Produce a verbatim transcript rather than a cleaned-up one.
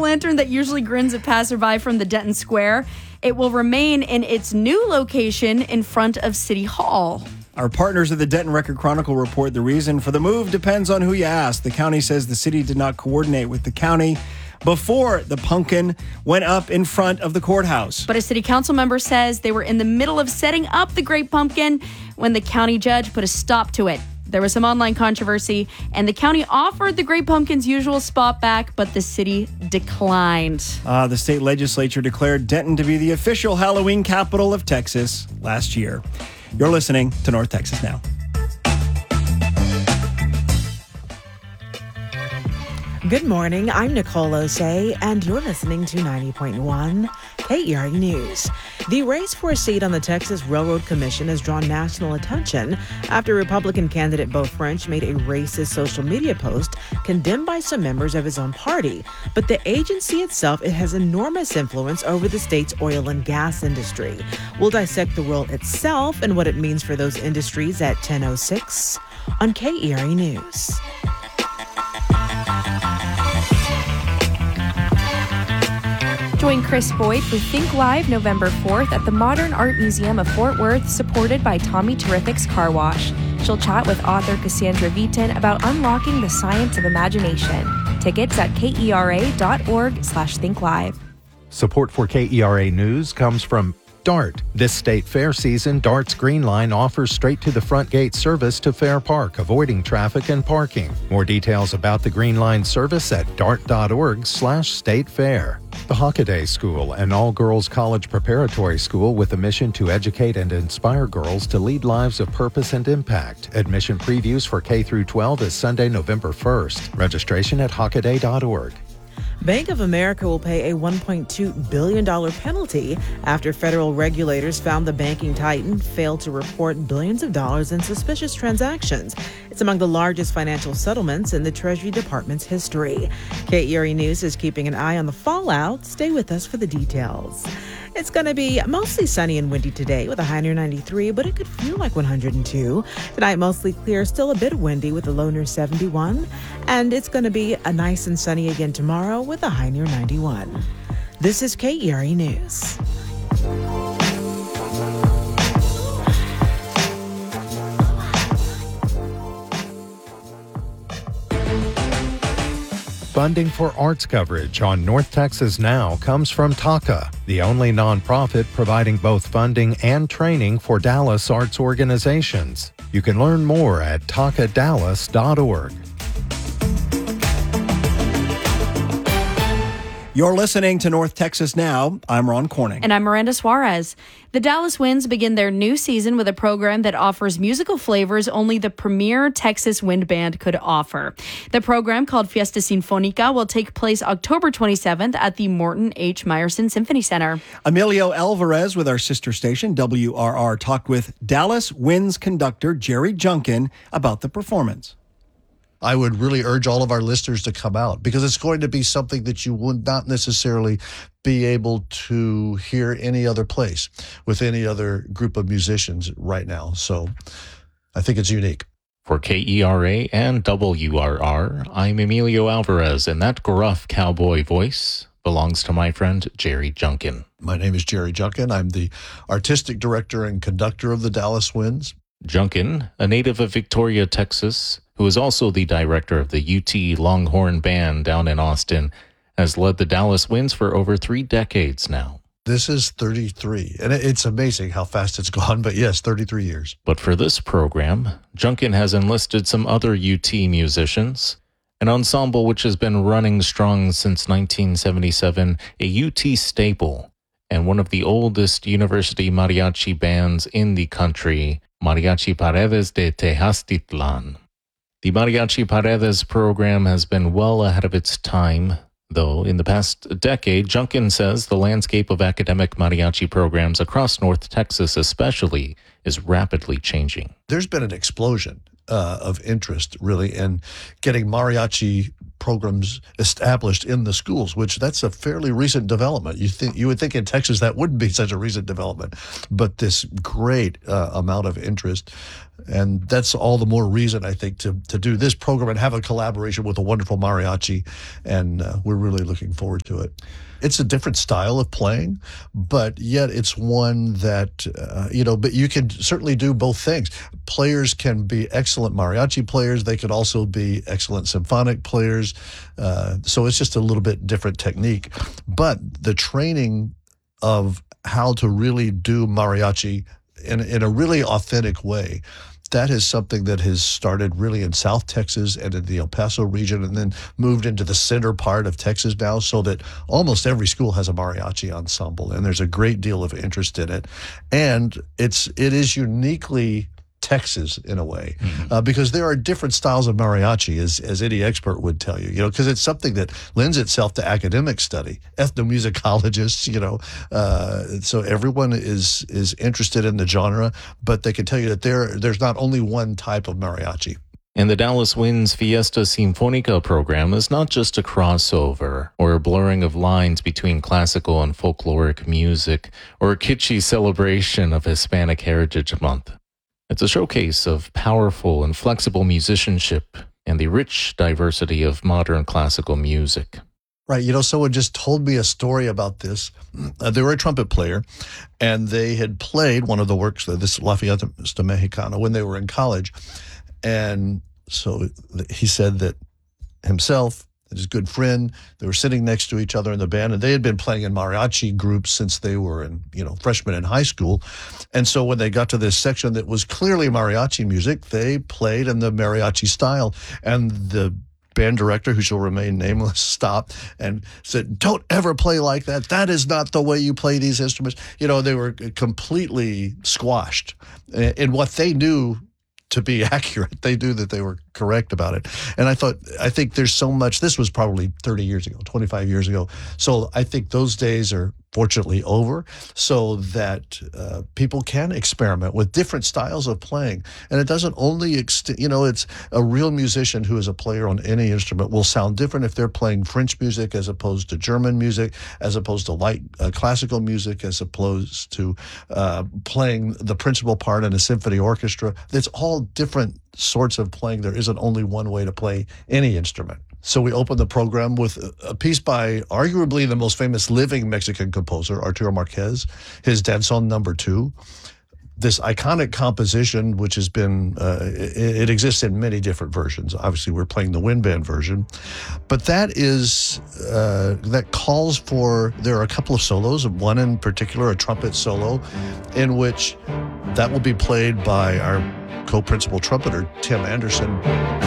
jack-o'-lantern that usually grins at passerby from the Denton Square. It will remain in its new location in front of City Hall. Our partners at the Denton Record Chronicle report the reason for the move depends on who you ask. The county says the city did not coordinate with the county before the pumpkin went up in front of the courthouse. But a city council member says they were in the middle of setting up the Great Pumpkin when the county judge put a stop to it. There was some online controversy, and the county offered the Great Pumpkin's usual spot back, but the city declined. Uh, the state legislature declared Denton to be the official Halloween capital of Texas last year. You're listening to North Texas Now. Good morning, I'm Nicole Osei, and you're listening to ninety point one K E R A News. The race for a seat on the Texas Railroad Commission has drawn national attention after Republican candidate Beau French made a racist social media post condemned by some members of his own party. But the agency itself, it has enormous influence over the state's oil and gas industry. We'll dissect the role itself and what it means for those industries at ten oh six on K E R A News. Join Chris Boyd for Think Live November fourth at the Modern Art Museum of Fort Worth, supported by Tommy Terrific's Car Wash. She'll chat with author Cassandra Viton about unlocking the science of imagination. Tickets at kera.org slash thinklive. Support for K E R A News comes from DART. This state fair season, DART's Green Line offers straight-to-the-front gate service to Fair Park, avoiding traffic and parking. More details about the Green Line service at dart.org slash state fair. The Hockaday School, an all-girls college preparatory school with a mission to educate and inspire girls to lead lives of purpose and impact. Admission previews for K through twelve is Sunday, November first. Registration at hockaday dot org. Bank of America will pay a one point two billion dollars penalty after federal regulators found the banking titan failed to report billions of dollars in suspicious transactions. It's among the largest financial settlements in the Treasury Department's history. K E R A News is keeping an eye on the fallout. Stay with us for the details. It's going to be mostly sunny and windy today with a high near ninety-three, but it could feel like one hundred two. Tonight, mostly clear, still a bit windy with a low near seventy-one. And it's going to be a nice and sunny again tomorrow with a high near ninety-one. This is K E R A News. Funding for arts coverage on North Texas Now comes from TACA, the only nonprofit providing both funding and training for Dallas arts organizations. You can learn more at taca dallas dot org. You're listening to North Texas Now. I'm Ron Corning. And I'm Miranda Suarez. The Dallas Winds begin their new season with a program that offers musical flavors only the premier Texas wind band could offer. The program, called Fiesta Sinfónica, will take place October twenty-seventh at the Morton H. Meyerson Symphony Center. Emilio Alvarez with our sister station, W R R, talked with Dallas Winds conductor Jerry Junkin about the performance. I would really urge all of our listeners to come out because it's going to be something that you would not necessarily be able to hear any other place with any other group of musicians right now. So I think it's unique. For K E R A and W R R, I'm Emilio Alvarez, and that gruff cowboy voice belongs to my friend Jerry Junkin. My name is Jerry Junkin. I'm the artistic director and conductor of the Dallas Winds. Junkin, a native of Victoria, Texas, who is also the director of the U T Longhorn Band down in Austin, has led the Dallas Winds for over three decades now. This is thirty-three, and it's amazing how fast it's gone, but yes, thirty-three years. But for this program, Junkin has enlisted some other U T musicians, an ensemble which has been running strong since nineteen seventy-seven, a U T staple, and one of the oldest university mariachi bands in the country, Mariachi Paredes de Tejastitlan. The Mariachi Paredes program has been well ahead of its time, though in the past decade, Junkin says the landscape of academic mariachi programs across North Texas especially is rapidly changing. There's been an explosion uh, of interest, really, in getting mariachi programs established in the schools, which that's a fairly recent development. You think you would think in Texas that wouldn't be such a recent development, but this great uh, amount of interest. And that's all the more reason, I think, to, to do this program and have a collaboration with a wonderful mariachi. And uh, we're really looking forward to it. It's a different style of playing, but yet it's one that, uh, you know, but you can certainly do both things. Players can be excellent mariachi players. They could also be excellent symphonic players. Uh, so it's just a little bit different technique. But the training of how to really do mariachi in, in a really authentic way, that is something that has started really in South Texas and in the El Paso region, and then moved into the center part of Texas now, so that almost every school has a mariachi ensemble, and there's a great deal of interest in it. And it's it is uniquely Texas in a way, mm-hmm. uh, because there are different styles of mariachi, as as any expert would tell you, you know, because it's something that lends itself to academic study, ethnomusicologists, you know, uh, so everyone is is interested in the genre, but they can tell you that there there's not only one type of mariachi. And the Dallas Winds Fiesta Sinfónica program is not just a crossover or a blurring of lines between classical and folkloric music or a kitschy celebration of Hispanic Heritage Month. It's a showcase of powerful and flexible musicianship and the rich diversity of modern classical music. Right. You know, someone just told me a story about this. Uh, they were a trumpet player, and they had played one of the works, uh, this La Fiesta Mexicana, when they were in college. And so he said that himself, his good friend, they were sitting next to each other in the band, and they had been playing in mariachi groups since they were in, you know, freshmen in high school. And so when they got to this section that was clearly mariachi music, they played in the mariachi style. And the band director, who shall remain nameless, stopped and said, "Don't ever play like that. That is not the way you play these instruments." You know, they were completely squashed in what they knew to be accurate. They knew that they were correct about it. And I thought, I think there's so much, this was probably thirty years ago, twenty-five years ago. So I think those days are fortunately over, so that uh, people can experiment with different styles of playing. And it doesn't only, ext- you know, it's a real musician who is a player on any instrument will sound different if they're playing French music as opposed to German music, as opposed to light uh, classical music, as opposed to uh, playing the principal part in a symphony orchestra. It's all different sorts of playing. There isn't only one way to play any instrument. So we opened the program with a piece by arguably the most famous living Mexican composer, Arturo Marquez, his Danzón Number Two. This iconic composition, which has been, uh, it, it exists in many different versions. Obviously, we're playing the wind band version. But that is, uh, that calls for, there are a couple of solos, one in particular, a trumpet solo, in which that will be played by our co-principal trumpeter, Tim Anderson.